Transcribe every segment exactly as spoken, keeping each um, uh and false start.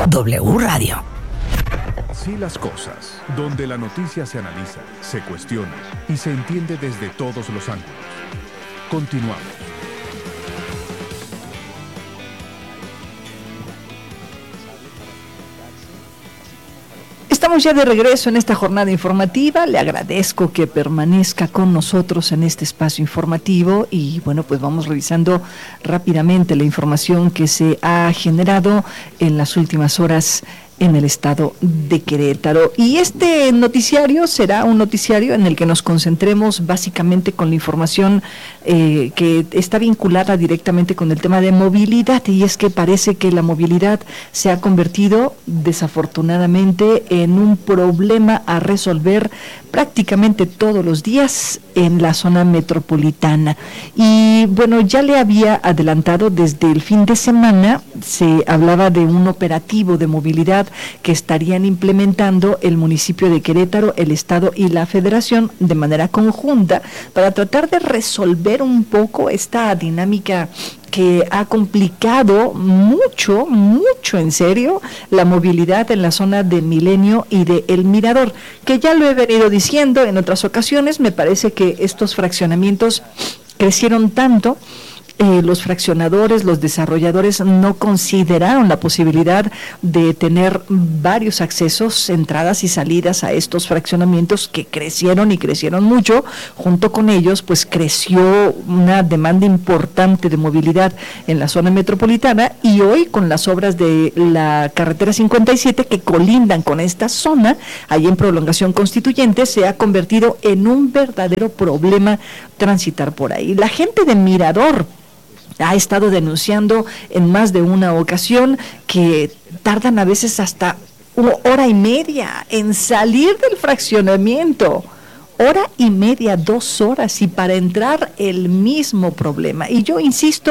W Radio. Así las cosas, donde la noticia se analiza, se cuestiona y se entiende desde todos los ángulos. Continuamos. Estamos ya de regreso en esta jornada informativa. Le agradezco que permanezca con nosotros en este espacio informativo y bueno, pues vamos revisando rápidamente la información que se ha generado en las últimas horas en el estado de Querétaro. Y este noticiario será un noticiario en el que nos concentremos básicamente con la información eh, que está vinculada directamente con el tema de movilidad, y es que parece que la movilidad se ha convertido desafortunadamente en un problema a resolver prácticamente todos los días en la zona metropolitana. Y bueno, ya le había adelantado desde el fin de semana, se hablaba de un operativo de movilidad que estarían implementando el municipio de Querétaro, el Estado y la Federación de manera conjunta para tratar de resolver un poco esta dinámica que ha complicado mucho, mucho en serio la movilidad en la zona de Milenio y de El Mirador, que ya lo he venido diciendo en otras ocasiones. Me parece que estos fraccionamientos crecieron tanto. Eh, los fraccionadores, los desarrolladores no consideraron la posibilidad de tener varios accesos, entradas y salidas a estos fraccionamientos que crecieron y crecieron mucho. Junto con ellos, pues creció una demanda importante de movilidad en la zona metropolitana, y hoy con las obras de la carretera cincuenta y siete que colindan con esta zona, ahí en Prolongación Constituyente, se ha convertido en un verdadero problema transitar por ahí. La gente de Mirador ha estado denunciando en más de una ocasión que tardan a veces hasta una hora y media en salir del fraccionamiento. Hora y media, dos horas, y para entrar el mismo problema. Y yo insisto,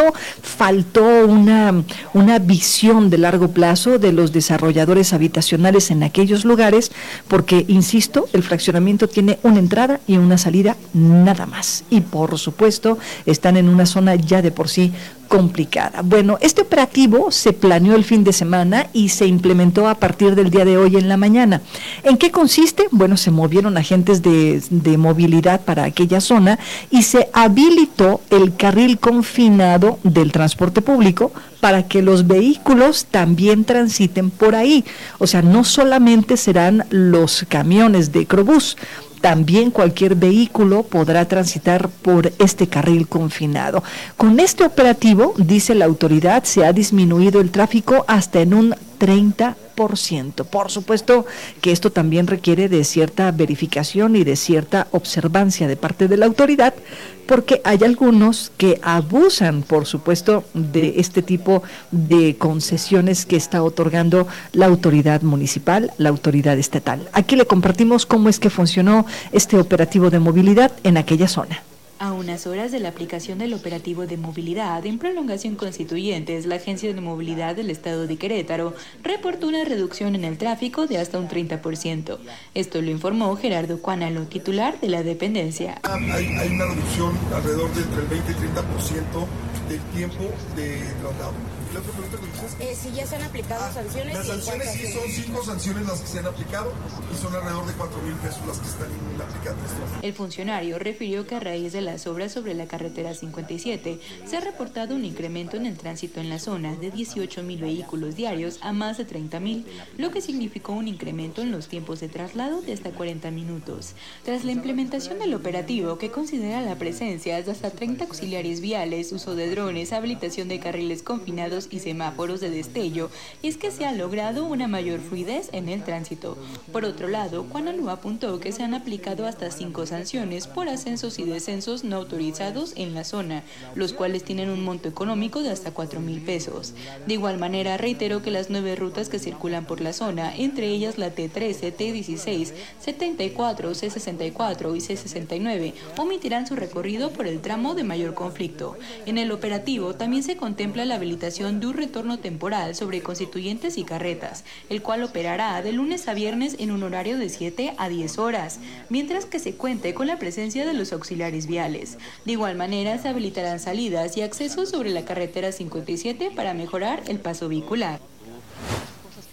faltó una, una visión de largo plazo de los desarrolladores habitacionales en aquellos lugares, porque, insisto, el fraccionamiento tiene una entrada y una salida nada más. Y por supuesto, están en una zona ya de por sí complicada. Bueno, este operativo se planeó el fin de semana y se implementó a partir del día de hoy en la mañana. ¿En qué consiste? Bueno, se movieron agentes de, de movilidad para aquella zona y se habilitó el carril confinado del transporte público para que los vehículos también transiten por ahí. O sea, no solamente serán los camiones de Crobús, también cualquier vehículo podrá transitar por este carril confinado. Con este operativo, dice la autoridad, se ha disminuido el tráfico hasta en un treinta por ciento. Por supuesto que esto también requiere de cierta verificación y de cierta observancia de parte de la autoridad, porque hay algunos que abusan, por supuesto, de este tipo de concesiones que está otorgando la autoridad municipal, la autoridad estatal. Aquí le compartimos cómo es que funcionó este operativo de movilidad en aquella zona. A unas horas de la aplicación del operativo de movilidad en Prolongación Constituyentes, la Agencia de Movilidad del Estado de Querétaro reportó una reducción en el tráfico de hasta un treinta por ciento. Esto lo informó Gerardo Cuánalo, titular de la dependencia. Hay, hay una reducción alrededor de entre el veinte y treinta por ciento del tiempo de traslado. ¿La otra pregunta que dices? Eh, si ya se han aplicado ah, sanciones. Las sanciones sí son cinco sanciones las que se han aplicado y son alrededor de cuatro mil pesos las que están aplicando. El funcionario refirió que a raíz de las obras sobre la carretera cincuenta y siete se ha reportado un incremento en el tránsito en la zona de dieciocho mil vehículos diarios a más de treinta mil, lo que significó un incremento en los tiempos de traslado de hasta cuarenta minutos. Tras la implementación del operativo, que considera la presencia de hasta treinta auxiliares viales, uso de drones, habilitación de carriles confinados y semáforos de destello, es que se ha logrado una mayor fluidez en el tránsito. Por otro lado, Cuánalo apuntó que se han aplicado hasta cinco sanciones por ascensos y descensos no autorizados en la zona, los cuales tienen un monto económico de hasta cuatro mil pesos. De igual manera, reiteró que las nueve rutas que circulan por la zona, entre ellas la T trece, T dieciséis, setenta y cuatro, C sesenta y cuatro y C sesenta y nueve, omitirán su recorrido por el tramo de mayor conflicto. En el operativo también se contempla la habilitación de un retorno temporal sobre Constituyentes y Carretas, el cual operará de lunes a viernes en un horario de siete a diez horas, mientras que se cuente con la presencia de los auxiliares viales. De igual manera, se habilitarán salidas y accesos sobre la carretera cincuenta y siete para mejorar el paso vehicular.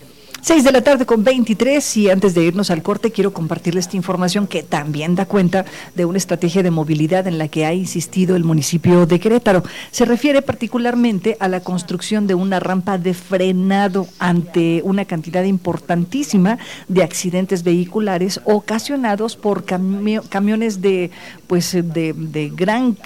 seis de la tarde con veintitrés, y antes de irnos al corte quiero compartirles esta información que también da cuenta de una estrategia de movilidad en la que ha insistido el municipio de Querétaro. Se refiere particularmente a la construcción de una rampa de frenado ante una cantidad importantísima de accidentes vehiculares ocasionados por camio- camiones de pues de, de gran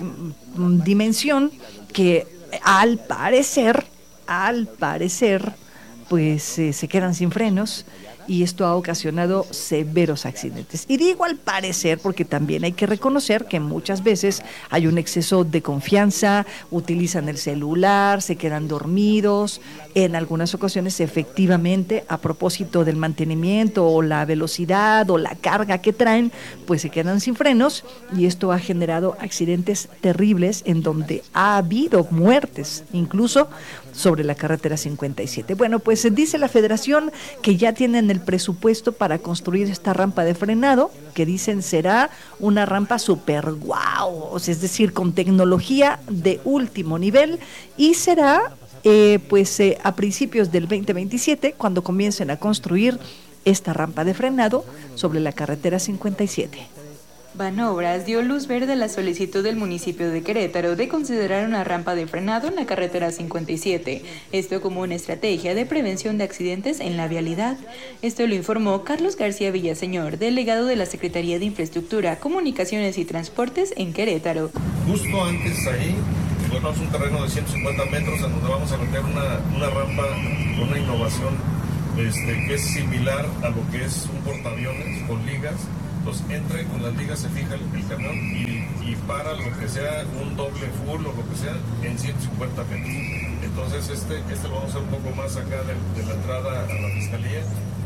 dimensión que al parecer, al parecer pues eh, se quedan sin frenos, y esto ha ocasionado severos accidentes. Y digo al parecer porque también hay que reconocer que muchas veces hay un exceso de confianza, utilizan el celular, se quedan dormidos, en algunas ocasiones efectivamente a propósito del mantenimiento o la velocidad o la carga que traen, pues se quedan sin frenos, y esto ha generado accidentes terribles en donde ha habido muertes, incluso sobre la carretera cincuenta y siete. Bueno, pues dice la Federación que ya tienen el presupuesto para construir esta rampa de frenado, que dicen será una rampa super guau, o sea, es decir, con tecnología de último nivel, y será eh, pues eh, a principios del veinte veintisiete cuando comiencen a construir esta rampa de frenado sobre la carretera cincuenta y siete. Banobras dio luz verde a la solicitud del municipio de Querétaro de considerar una rampa de frenado en la carretera cincuenta y siete, esto como una estrategia de prevención de accidentes en la vialidad. Esto lo informó Carlos García Villaseñor, delegado de la Secretaría de Infraestructura, Comunicaciones y Transportes en Querétaro. Justo antes ahí encontramos un terreno de ciento cincuenta metros en donde vamos a meter una, una rampa con una innovación este, que es similar a lo que es un portaaviones con ligas. Entonces entra con las ligas, se fija el, el camión y, y para lo que sea un doble full o lo que sea en ciento cincuenta metros. Entonces este, este lo vamos a hacer un poco más acá de, de la entrada a la fiscalía.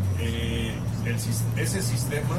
Eh, el, ese sistema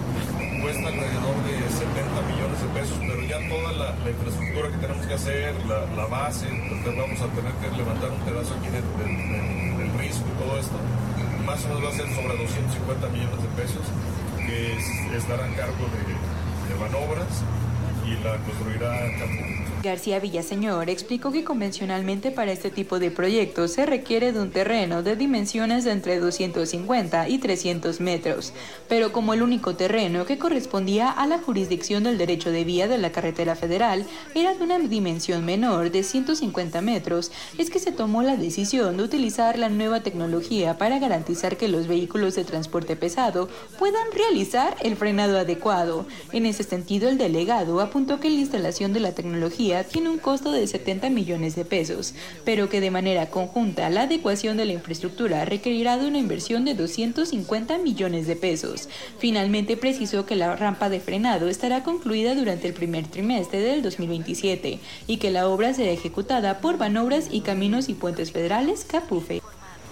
cuesta alrededor de setenta millones de pesos, pero ya toda la, la infraestructura que tenemos que hacer, la, la base, donde vamos a tener que levantar un pedazo aquí de, de, de, del risco y todo esto, más o menos va a ser sobre doscientos cincuenta millones de pesos, que es, estará a cargo de, de Banobras y la construirá Capú. García Villaseñor explicó que convencionalmente para este tipo de proyectos se requiere de un terreno de dimensiones de entre doscientos cincuenta y trescientos metros, pero como el único terreno que correspondía a la jurisdicción del derecho de vía de la carretera federal era de una dimensión menor de ciento cincuenta metros, es que se tomó la decisión de utilizar la nueva tecnología para garantizar que los vehículos de transporte pesado puedan realizar el frenado adecuado. En ese sentido, el delegado apuntó que la instalación de la tecnología tiene un costo de setenta millones de pesos, pero que de manera conjunta la adecuación de la infraestructura requerirá de una inversión de doscientos cincuenta millones de pesos. Finalmente precisó que la rampa de frenado estará concluida durante el primer trimestre del dos mil veintisiete y que la obra será ejecutada por Banobras y Caminos y Puentes Federales, Capufe.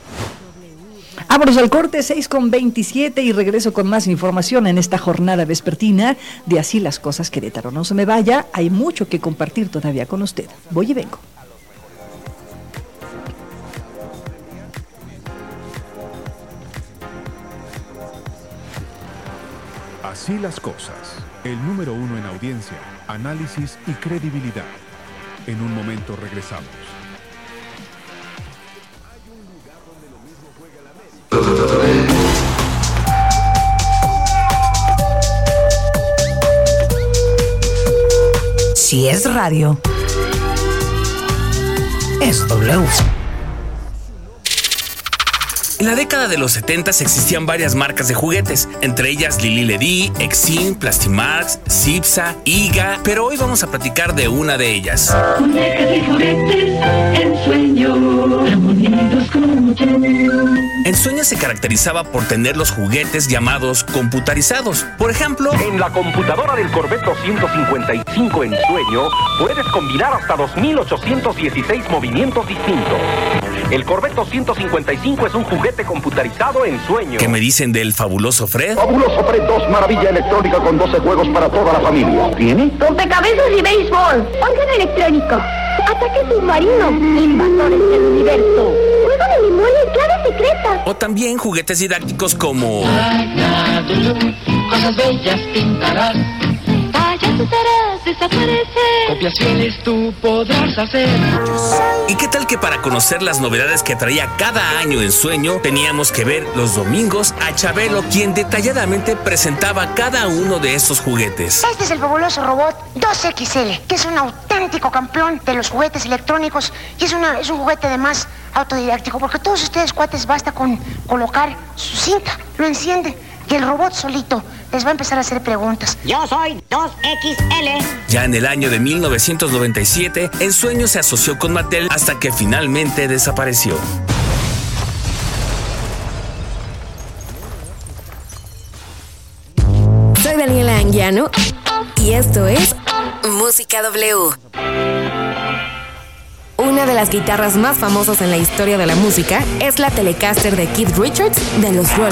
Vámonos al corte, seis con veintisiete, y regreso con más información en esta jornada vespertina de Así las Cosas Querétaro. No se me vaya, hay mucho que compartir todavía con usted. Voy y vengo. Así las Cosas, el número uno en audiencia, análisis y credibilidad. En un momento regresamos. Si es radio, es W. En la década de los setentas existían varias marcas de juguetes, entre ellas Lili Ledy, Exim, Plastimax, Cipsa, Iga, pero hoy vamos a platicar de una de ellas. Muñecas y juguetes, Ensueño, bonitos como yo. Ensueño se caracterizaba por tener los juguetes llamados computarizados. Por ejemplo, en la computadora del Corvette doscientos cincuenta y cinco Ensueño puedes combinar hasta dos mil ochocientos dieciséis movimientos distintos. El Corvette doscientos cincuenta y cinco es un juguete computarizado Ensueño. ¿Qué me dicen del fabuloso Fred? Fabuloso Fred dos, maravilla electrónica con doce juegos para toda la familia. ¿Tiene? Rompecabezas y béisbol. Órgano electrónico. Ataque submarino. Invasores del universo. Juego de memoria y clave secreta. O también juguetes didácticos como... Cosas bellas pintarás. Payaso serás desaparece. Copiaciones tú podrás hacer. ¿Y qué tal que para conocer las novedades que traía cada año en Sueño, teníamos que ver los domingos a Chabelo, quien detalladamente presentaba cada uno de estos juguetes? Este es el fabuloso robot dos equis ele, que es un auténtico campeón de los juguetes electrónicos y es, una, es un juguete además autodidáctico, porque todos ustedes, cuates, basta con colocar su cinta, lo encienden y el robot solito les va a empezar a hacer preguntas. Yo soy dos equis ele. Ya en el año de mil novecientos noventa y siete, En Sueño se asoció con Mattel hasta que finalmente desapareció. Soy Daniela Anguiano y esto es Música W. Una de las guitarras más famosas en la historia de la música es la Telecaster de Keith Richards de los Rolling